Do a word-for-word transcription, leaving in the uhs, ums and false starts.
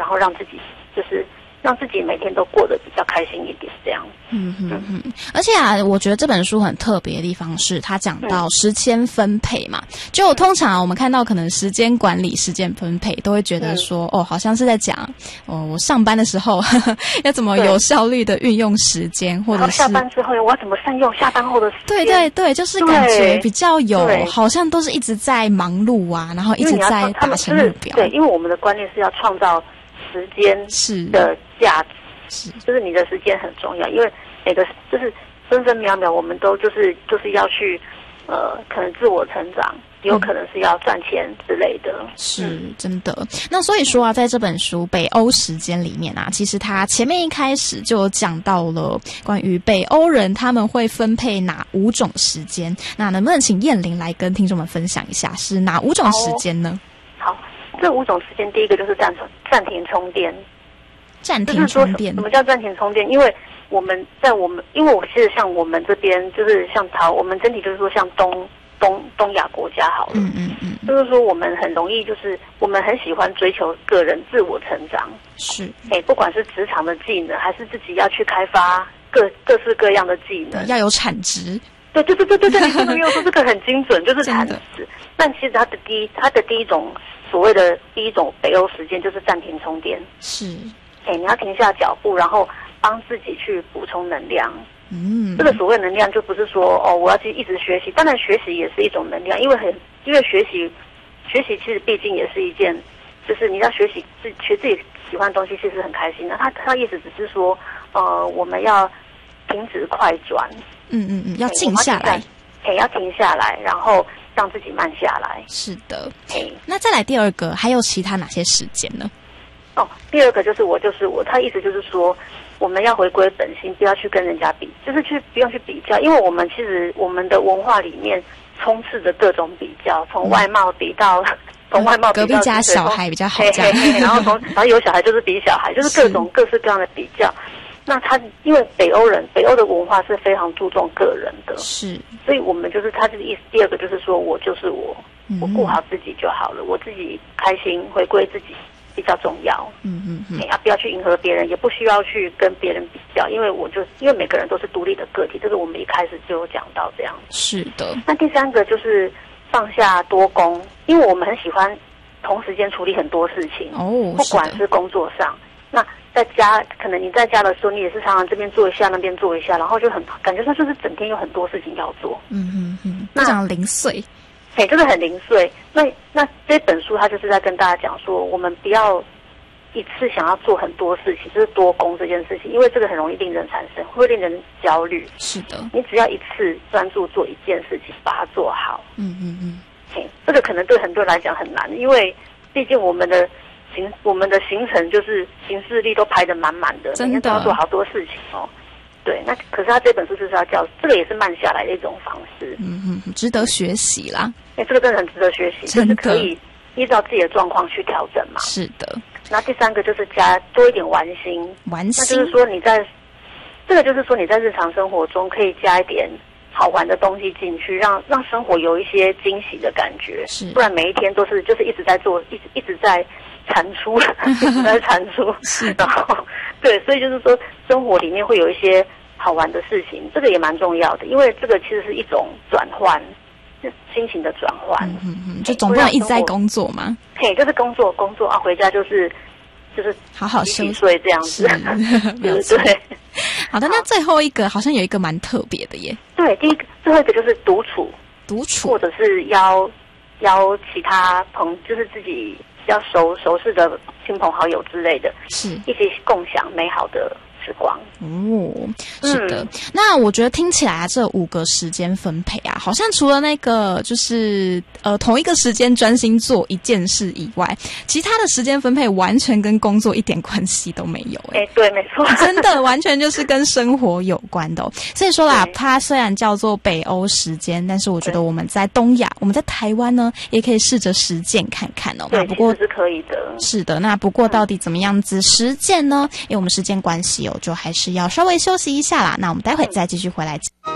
然后让自己就是让自己每天都过得比较开心一点，这样。 嗯嗯嗯。而且啊，我觉得这本书很特别的地方是，它讲到时间分配嘛。嗯、就通常、啊、我们看到可能时间管理、时间分配，都会觉得说，嗯、哦，好像是在讲，哦，我上班的时候呵呵要怎么有效率的运用时间，或者是下班之后我要怎么善用下班后的时间。 对对对，就是感觉比较有，好像都是一直在忙碌啊，然后一直在达成目标。 对，因为我们的观念是要创造时间的价值。是，就是你的时间很重要，因为每个就是分分秒秒，我们都就是就是要去，呃，可能自我成长，也有可能是要赚钱之类的。 是、嗯、真的。那所以说啊，在这本书《北欧时间》里面啊，其实它前面一开始就有讲到了关于北欧人他们会分配哪五种时间。那能不能请燕玲来跟听众们分享一下，是哪五种时间呢？ 好，好，这五种时间，第一个就是暂暂停充电。 暂停充电， 什么叫暂停充电？因为我们在我们，因为我其实像我们这边，就是像台，我们整体就是说像东东东亚国家好了， 嗯嗯嗯， 就是说我们很容易，就是我们很喜欢追求个人自我成长， 是， 哎，不管是职场的技能，还是自己要去开发各各式各样的技能， 要有产值。 对对对对对对，你刚刚又说这个很精准，就是产值。但其实它的第一，它的第一种所谓的第一种北欧时间就是暂停充电， 是。 哎，你要停下脚步，然后帮自己去补充能量。 嗯， 这个所谓能量，就不是说哦，我要去一直学习。当然，学习也是一种能量，因为很，因为学习，学习其实毕竟也是一件，就是你要学习自学自己喜欢的东西，其实很开心的。他他意思只是说，呃，我们要停止快转。 嗯嗯嗯，要静下来。 哎，要停下来，然后让自己慢下来。 是的。哎，那再来第二个，还有其他哪些时间呢？ 哦，第二个就是我就是我，他意思就是说，我们要回归本心，不要去跟人家比，就是去不用去比较，因为我们其实我们的文化里面充斥着各种比较，从外貌比到从、嗯、外貌比到隔壁家小孩比较好这样， 嘿嘿嘿然后从然后有小孩就是比小孩，就是各种各式各样的比较。那他因为北欧人，北欧的文化是非常注重个人的， 是， 所以我们就是他这个意思。第二个就是说我就是我，嗯、我顾好自己就好了，我自己开心，回归自己。比较重要， 嗯嗯嗯， 啊，不要去迎合别人，也不需要去跟别人比较，因为我就因为每个人都是独立的个体，这个我们一开始就有讲到这样。 是的。 那第三个就是放下多工，因为我们很喜欢同时间处理很多事情哦， 不管是工作上，那在家可能你在家的时候，你也是常常这边做一下，那边做一下，然后就很感觉上就是整天有很多事情要做， 嗯嗯嗯，非常零碎。 哎，真的很零碎。那那这本书它就是在跟大家讲说，我们不要一次想要做很多事情，就是多工这件事情，因为这个很容易令人产生，会令人焦虑。 是的， 你只要一次专注做一件事情，把它做好。 嗯嗯嗯。 哎，这个可能对很多人来讲很难，因为毕竟我们的行我们的行程就是行事历都排得满满的，每天都要做好多事情哦。对，那可是他这本书就是要教，这个也是慢下来的一种方式。 嗯嗯，值得学习啦。 哎，这个真的很值得学习，就是可以依照自己的状况去调整嘛。 是的。 那第三个就是加多一点玩心， 玩心， 那就是说你在这个就是说你在日常生活中可以加一点好玩的东西进去，让让生活有一些惊喜的感觉。 是， 不然每一天都是就是一直在做，一直一直在产出，一直在产出。 是， 然后对，所以就是说生活里面会有一些好玩的事情，这个也蛮重要的，因为这个其实是一种转换。心情的转换， 嗯嗯嗯，就总不能一直在工作嘛。 嘿，就是工作工作啊，回家就是就是好好休息睡这样子，对对。 好的，那最后一个好像有一个蛮特别的耶。 对，第一个最后一个就是独处， 独处， 或者是邀邀其他朋，就是自己比较熟熟识的亲朋好友之类的， 是一起共享美好的时光。 哦，是的、嗯。那我觉得听起来啊，这五个时间分配啊，好像除了那个就是呃同一个时间专心做一件事以外，其他的时间分配完全跟工作一点关系都没有。哎、 欸，对，没错， 真的完全就是跟生活有关的、哦。所以说啦，它虽然叫做北欧时间，但是我觉得我们在东亚，我们在台湾呢，也可以试着实践看看哦。 对， 不过是可以的。 是的，那不过到底怎么样子实践呢？因为我们时间关系哦，就还是要稍微休息一下啦。那我们待会再继续回来。